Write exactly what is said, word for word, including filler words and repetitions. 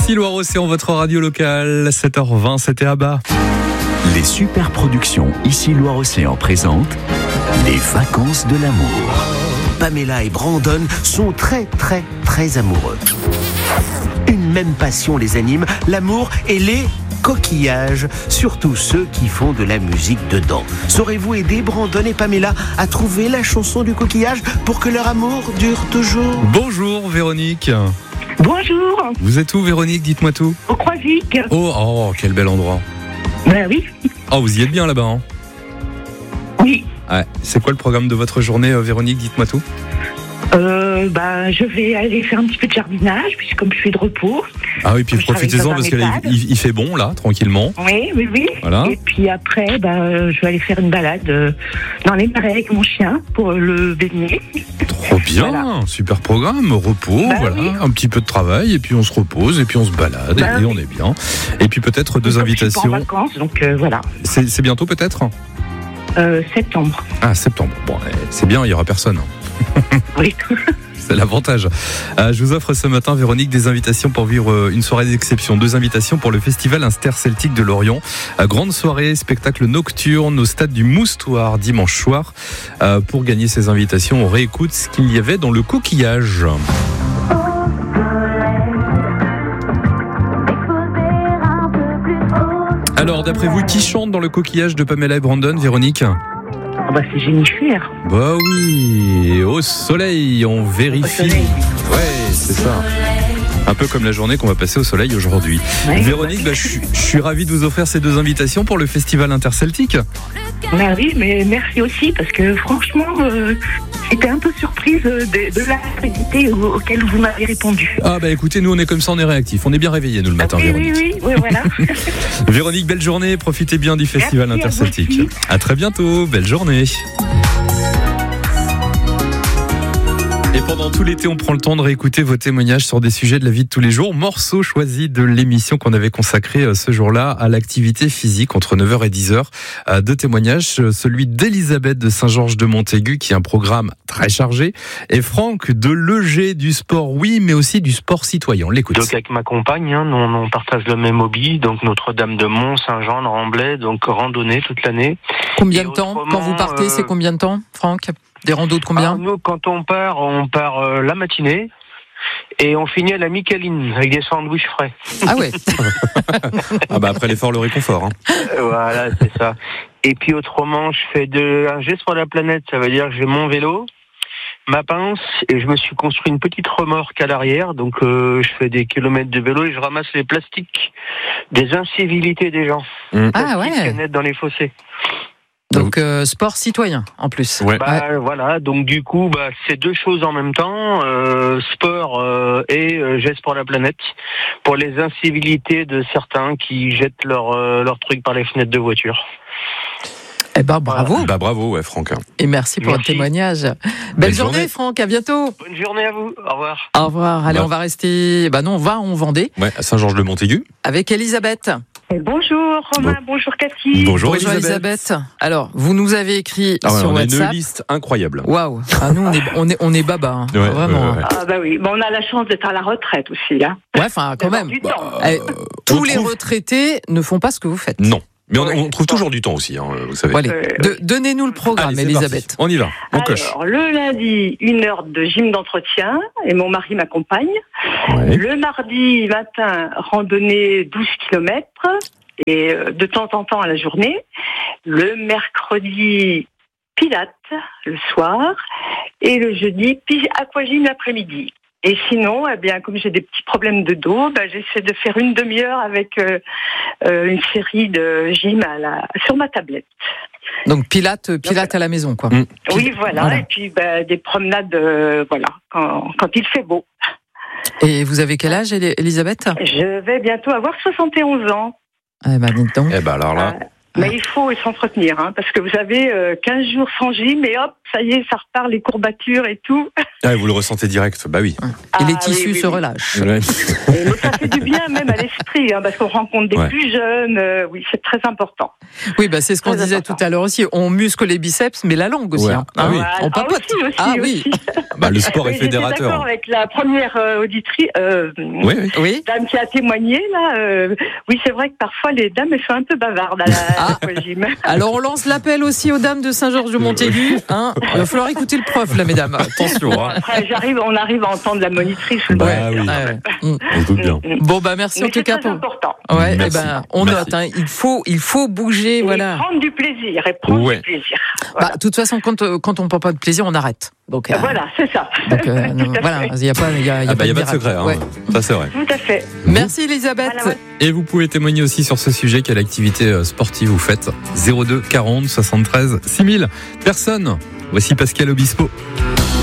Ici Loire-Océan, votre radio locale, sept heures vingt, c'était Abba. Les super productions Ici Loire-Océan présentent les vacances de l'amour. Pamela et Brandon sont très très très amoureux. Une même passion les anime, l'amour et les coquillages, surtout ceux qui font de la musique dedans. Saurez-vous aider Brandon et Pamela à trouver la chanson du coquillage pour que leur amour dure toujours ? Bonjour Véronique. Bonjour. Vous êtes où Véronique ? Dites-moi tout. Au Croisic. Oh, oh, quel bel endroit. Ben oui. Oh, vous y êtes bien là-bas, hein ? Oui. Ouais. C'est quoi le programme de votre journée, euh, Véronique ? Dites-moi tout. Euh, bah, je vais aller faire un petit peu de jardinage, puisque comme je suis de repos. Ah oui, puis je profitez-en parce qu'il il, il fait bon là, tranquillement. Oui, oui, oui. Voilà. Et puis après, bah, je vais aller faire une balade euh, dans les marais avec mon chien pour le baigner. Trop bien, voilà. Super programme, repos, bah, voilà, oui. Un petit peu de travail et puis on se repose et puis on se balade bah, et, et on est bien. Et puis peut-être deux invitations. Je suis pas en vacances, donc euh, voilà. C'est, c'est bientôt peut-être ? euh, Septembre. Ah, septembre. Bon, c'est bien, il y aura personne. Oui. C'est l'avantage. Euh, je vous offre ce matin, Véronique, des invitations pour vivre une soirée d'exception. Deux invitations pour le festival Interceltique de Lorient. Euh, grande soirée, spectacle nocturne au stade du Moustoir dimanche soir. Euh, pour gagner ces invitations, on réécoute ce qu'il y avait dans le coquillage. Alors, d'après vous, qui chante dans le coquillage de Pamela et Brandon, Véronique ? Ah bah c'est Jennifer. Bah oui, au soleil, on vérifie. Au soleil. Ouais, c'est ça. Un peu comme la journée qu'on va passer au soleil aujourd'hui. Ouais, Véronique, bah, je, je suis ravi de vous offrir ces deux invitations pour le festival Interceltique. Bah oui, mais merci aussi parce que franchement, euh, j'étais un peu surprise de, de la rapidité auquel vous m'avez répondu. Ah bah écoutez, nous on est comme ça, on est réactifs, on est bien réveillés nous le matin, ah, oui, Véronique. Oui, oui, oui, voilà. Véronique, belle journée, profitez bien du festival merci Interceltique. À, à très bientôt, belle journée. Et pendant tout l'été, on prend le temps de réécouter vos témoignages sur des sujets de la vie de tous les jours. Morceau choisi de l'émission qu'on avait consacrée ce jour-là à l'activité physique entre neuf heures et dix heures. Deux témoignages, celui d'Elisabeth de Saint-Georges-de-Montaigu qui a un programme très chargé et Franck de Legé du sport, oui, mais aussi du sport citoyen. On l'écoute. Donc avec ma compagne, hein, on, on partage le même hobby, donc Notre-Dame-de-Mont, Saint-Jean, le Remblai, donc randonnée toute l'année. Combien et de temps quand vous partez, euh... c'est combien de temps, Franck ? Des randos de combien ? Alors nous, quand on part, on part euh, la matinée et on finit à la Micaline avec des sandwichs frais. Ah ouais. Ah bah après l'effort, le réconfort. Hein. Euh, voilà, c'est ça. Et puis autrement, je fais de un geste pour la planète, ça veut dire que j'ai mon vélo, ma pince et je me suis construit une petite remorque à l'arrière, donc euh, je fais des kilomètres de vélo et je ramasse les plastiques des incivilités des gens. Mmh. Ah ouais. Canettes dans les fossés. Donc euh, sport citoyen en plus. Ouais. Bah, ouais. Voilà, donc du coup, bah, c'est deux choses en même temps, euh, sport euh, et euh, geste pour la planète, pour les incivilités de certains qui jettent leurs euh, leurs trucs par les fenêtres de voiture. Eh ben bravo. Voilà. Bah bravo, ouais, Franck. Et merci pour votre témoignage. Belle, Belle journée, journée, Franck. À bientôt. Bonne journée à vous. Au revoir. Au revoir. Allez, bah. on va rester. Bah non, on va en Vendée. Ouais, à Saint-Georges-de-Montaigu. Avec Elisabeth. Bonjour Romain, bon. bonjour Cathy. Bonjour, bonjour Elisabeth. Elisabeth. Alors, vous nous avez écrit ah ouais, sur on WhatsApp. On a une liste incroyable. Waouh. Ah, nous, on est, on est, on est baba. Hein. Ouais, vraiment. Ouais, ouais. Ah bah oui, bon, on a la chance d'être à la retraite aussi. Hein. Ouais, enfin, quand même. Bah, eh, tous les trouve... retraités ne font pas ce que vous faites. Non. Mais on, on trouve toujours du temps aussi, hein, vous savez. Bon, allez, de, donnez-nous le programme, Allez, Elisabeth. Parti. On y va, on Alors, coche. Le lundi, une heure de gym d'entretien, et mon mari m'accompagne. Ouais. Le mardi matin, randonnée douze kilomètres, et de temps en temps à la journée. Le mercredi, pilates, le soir. Et le jeudi, aquagym l'après-midi. Et sinon, eh bien, comme j'ai des petits problèmes de dos, bah, j'essaie de faire une demi-heure avec euh, euh, une série de gym à la, sur ma tablette. Donc pilates, pilates Donc, à la maison, quoi. Mmh. Oui, voilà. voilà. Et puis bah, des promenades, euh, voilà, quand, quand il fait beau. Et vous avez quel âge, Elisabeth ? Je vais bientôt avoir soixante et onze ans. Eh ben, dites donc. Eh ben alors là. Euh, mais il faut s'entretenir, hein, parce que vous avez euh, quinze jours sans gym et hop, ça y est, ça repart, les courbatures et tout. Ah, vous le ressentez direct, bah oui. Et Ah, les tissus oui, oui, se oui. relâchent. Ouais. Mais ça fait du bien même à l'esprit, hein, parce qu'on rencontre des Ouais. plus jeunes. euh, oui, c'est très important. Oui, bah, c'est ce qu'on Très disait important. tout à l'heure aussi. On muscle les biceps, mais la langue aussi. Ouais. hein. Ah oui. On Ah, papote. aussi, aussi, ah oui. aussi. Bah, le sport Oui, est j'étais fédérateur. d'accord avec la première euh, auditrice, euh, Oui, oui. Oui. dame qui a témoigné là. euh, oui, c'est vrai que parfois les dames elles sont un peu bavardes à la Ah. aquagym. Alors on lance l'appel aussi aux dames de Saint-Georges-de-Montaigu. Hein. Il va falloir écouter le prof, là, mesdames. Attention. Hein. Après, j'arrive, on arrive à entendre la monitrice. Bah Ouais. oui. Ah ouais. Mm. On se doute bien. Bon, bah merci Mais en tout c'est cas très pour. important. Ouais, Merci. eh ben, on Merci. note. Hein. Il faut, il faut bouger, Et voilà. prendre du plaisir et prendre Ouais. du plaisir. Bah, Voilà, de toute façon, quand, euh, quand on ne prend pas de plaisir, on arrête. Donc, euh, voilà c'est ça. donc euh, Tout non, à voilà, fait. il n'y a pas, il y a, il y a Ah bah, pas il n'y de a pas de miracle. secret, hein. Ouais. Ça c'est vrai. Tout à fait. Merci Elisabeth. Voilà, voilà. Et vous pouvez témoigner aussi sur ce sujet, quelle activité euh, sportive vous faites. zéro deux quarante soixante-treize six mille. Personne. Voici Pascal Obispo.